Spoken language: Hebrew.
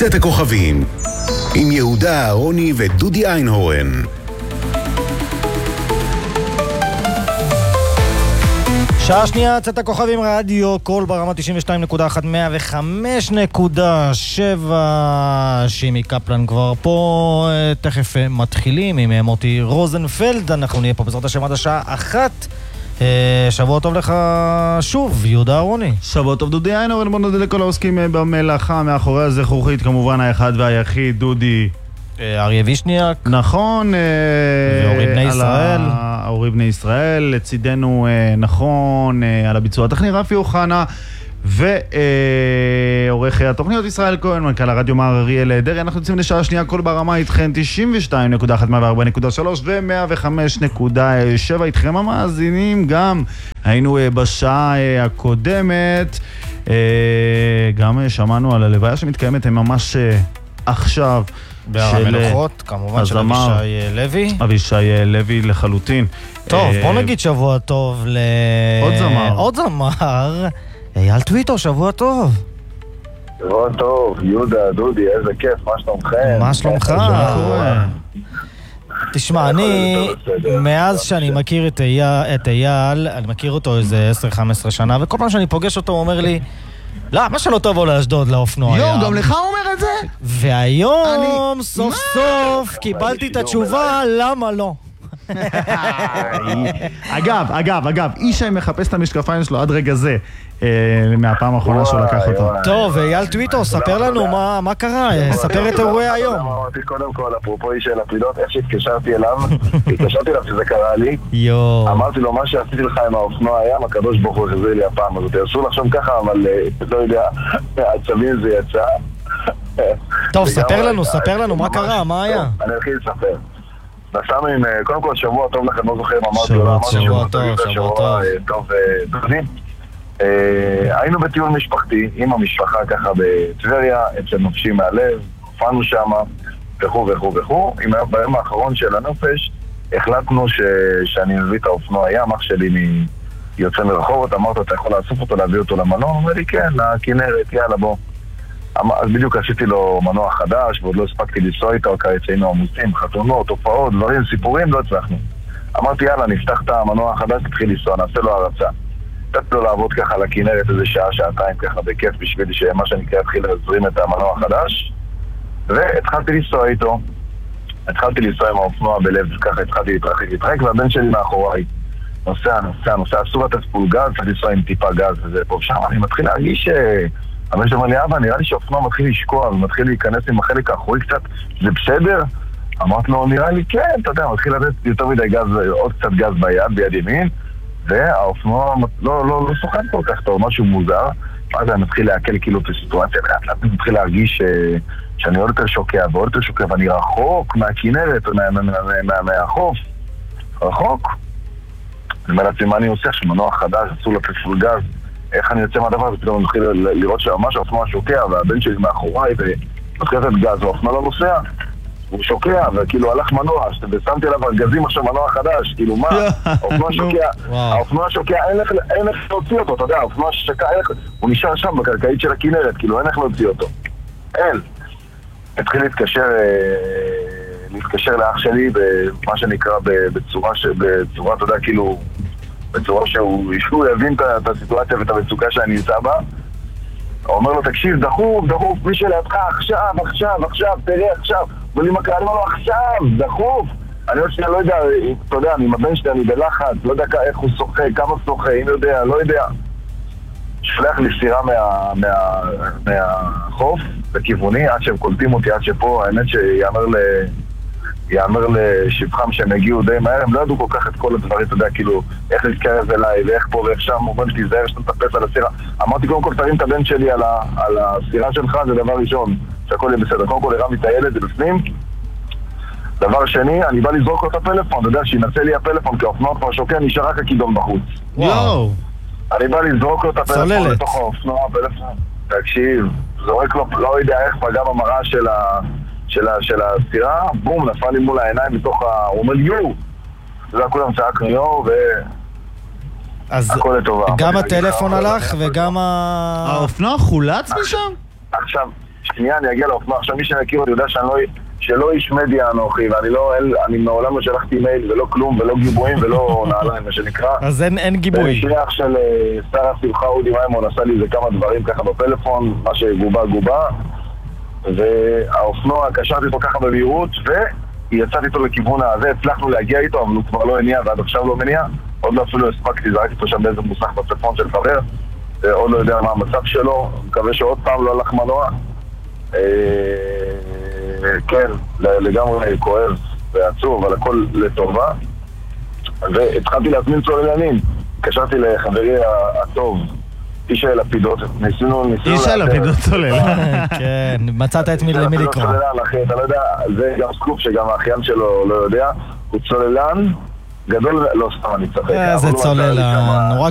צאת הכוכבים עם יהודה אהרוני ודודי איינהורן. שעה שנייה, צאת הכוכבים רדיו, קול ברמה 92.1, 105.7. שימי קפלן כבר פה, תכף מתחילים עם מוטי רוזנפלד. אנחנו נהיה פה בעזרת השם עד השעה 1. שבוע טוב לך שוב, יהודה אהרוני. שבוע טוב דודי איינהורן, בוא נודה לכל העוסקים במלאכה. מאחורי הזכוכית כמובן האחד והיחיד דודי אריה וישניאק. נכון. ואורי בני ישראל. אורי בני ישראל, לצידנו נכון, על הביצוע הטכני רפי אוחנה, ועורך התוכניות ישראל כהן, מנכ"ל הרדיו מר אריאל דרי. אנחנו יוצאים לשעה שנייה, קול ברמה איתכן 92.1, 104.3 ו-105.7. איתכם המאזינים, גם היינו בשעה הקודמת, גם שמענו על הלוויה שמתקיימת ממש עכשיו בהר המנוחות, כמובן של אבישי לוי. אבישי לוי לחלוטין. טוב, בוא נגיד שבוע טוב עוד זמר. אייל טוויטו, שבוע טוב. שבוע טוב, יהודה, דודי, איזה כיף, מה שלומכם? מה שלומך? תשמע, אני, מאז שאני מכיר את אייל, אני מכיר אותו איזה 10-15 שנה, וכל פעם שאני פוגש אותו הוא אומר לי, למה שלא תבוא לאשדוד לאופנוע? גם לך אומר את זה? והיום סוף סוף קיבלתי את התשובה למה לא. אגב, איש מחפש את המשקפיים שלו עד רגע זה, מהפעם האחרונה שהוא לקח אותו. טוב, אייל טוויטו, ספר לנו מה קרה, ספר את אירועי היום. אמרתי קודם כל, אפרופו איש של הפילות, איך שהתקשרתי אליו שזה קרה לי, אמרתי לו, מה שעשיתי לך עם האופנוע הים, הקדוש ברוך הוא חזר לי הפעם הזאת. אסור לחשוב ככה, אבל לא יודע, העצבים זה יצא. טוב, ספר לנו, מה קרה, מה היה? אני אתחיל לספר. נסענו עם, קודם כל שבוע טוב לכם, לא זוכר, אמרתי לו, שבוע טוב דודי. היינו בטיול משפחתי עם המשפחה ככה בטבריה, אצל נופשים מהלב, הופענו שם וכו'. ביום האחרון של הנופש החלטנו שאני מביא את האופנוע ים, אח שלי יוצא מרחובות, אמרת אתה יכול לאסוף אותו, להביא אותו למנוע? הוא אומר לי כן, לכנרת, יאללה בוא. אז בדיוק עשיתי לו מנוע חדש ועוד לא הספקתי לנסוע איתו, היינו עמוסים, חתונות, הופעות, דברים, סיפורים, לא הצלחנו. אמרתי יאללה, נפתח את המנוע החדש, תתחיל לנסוע, נעשה לו הרצה. נתתי לו לעבוד ככה לכנרת איזה שעה, שעתיים ככה בכיף בשביל שמה שנקרא התחיל להזרים את המנוע החדש, והתחלתי לנסוע איתו. התחלתי לנסוע עם האופנוע בלב, ככה התחלתי להתרחק, והבן שלי מאחוריי נוסע, אסור לתת פול גז, צריך לנסוע עם טיפה גז וזה פה ושם. אני מתחיל להרגיש הבן שלי אומר לי, אבא, נראה לי שהאופנוע מתחיל לשקוע ומתחיל להיכנס עם החלק האחורי קצת, זה בסדר? אמרתי לו, נראה לי כן, אתה יודע, מתחיל לתת יותר מדי גז, עוד קצת גז ביד ימין, והאופנוע לא סוחן כל כך טוב, משהו מוזר. אז אני מתחיל להקל כאילו את הסיטואציה, אני מתחיל להרגיש שאני עוד יותר שוקע ואני רחוק מהכנרת, מהחוף, רחוק. אני אומר לעצמי, מה אני עושה? שמנוע חדש, אסור לתת פול גז, איך אני יוצא מהדבר הזה? פתאום אני מתחיל לראות שממש האופנוע שוקע, והבן שלי מאחוריי, ומתחיל לתת גז, והאופנוע לא נוסע, הוא שוקע, וכאילו הלך מנוע, ושמתי עליו ארגזים עכשיו מנוע חדש, כאילו מה? האופנוע שוקע, אין איך להוציא אותו, אתה יודע, האופנוע ששקע, הוא נשאר שם בקרקעית של הכנרת, כאילו אין איך להוציא אותו. אין. התחיל להתקשר לאח שלי, במה שנקרא, בצורה, אתה יודע, כאילו, בצורה שהוא יבין את הסיטואציה ואת המצוקה שאני נמצא בה. הוא אומר לו, תקשיב, דחוף, מי שלידך, עכשיו, תראה עכשיו. ואני מקרא, אני אומר לו, עכשיו, דחוף. אני עוד שנייה לא יודע, אתה יודע, אני עם הבן שלי, אני בלחץ, לא יודע איך הוא שוחה, כמה שוחה, אם יודע, לא יודע. שולח לי סירה מהחוף, בכיווני, עד שהם קולטים אותי, עד שפה, האמת שיאמר לשבחם שהם הגיעו די מהר, הם לא ידעו כל כך את כל הדברים, אתה יודע, כאילו, איך להתקרב אליי, ואיך פה ואיך שם, הוא אומר לי, תיזהר שאתה מטפס על הסירה. אמרתי, קודם כל, תרים את הבן שלי על הסירה שלך, זה דבר ראשון, שהכל יהיה בסדר. קודם כל, הרמתי את הילד, זה בפנים. דבר שני, אני בא לזרוק לו את הפלאפון, אתה יודע, שינסה לי הפלאפון, כי האופנוע כבר שוקע, נשאר רק הכידון בחוץ. וואו. אני בא לזרוק לו את הפלאפון לתוך האופנוע, הפלאפון. תקשיב, זורק לו, לא יודע איך פגע במראה של הסירה, בום, נפל לי מול העיניים מתוך הוא אומר לי, יו! זה כולם צעקנו יו, הכל לטובה. גם הטלפון הלך וגם האופנוע חולץ משם? עכשיו, שנייה אני אגיע לאופנוע. עכשיו מי שמכיר אותי יודע שלא איש מדיה אנוכי, ואני מעולם לא שלחתי מייל ולא כלום ולא גיבויים ולא נעליים, מה שנקרא. אז אין גיבוי. בשליח של שר השמחה אודי מימון עשה לי איזה כמה דברים ככה בפלאפון, מה שגובה, והאופנוע קשרתי אותו ככה במהירות, ויצאתי איתו לכיוון הזה, הצלחנו להגיע איתו, אבל הוא כבר לא הניע ועד עכשיו לא מניע, עוד לא אפילו הספקתי, זרקתי אותו שם באיזה מוסך בצפון של חבר, עוד לא יודע מה המצב שלו, מקווה שעוד פעם לא הלך מנוע. כן, לגמרי כואב ועצוב, אבל הכל לטובה. והתחלתי להזמין צוללנים, קשרתי לחברי הטוב, איש הלפידות, ניסינו איש הלפידות צוללן. כן, מצאת את למי לקרוא. אתה לא יודע, זה גם סקופ שגם האחיין שלו לא יודע, הוא צוללן גדול, לא סתם אני צוחק. זה צוללן, נורא